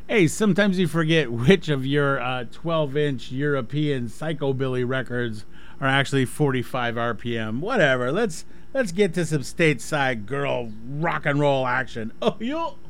Hey, sometimes you forget which of your 12-inch European psychobilly records are actually 45 RPM. Whatever. Let's get to some stateside girl rock and roll action. Oh, yo.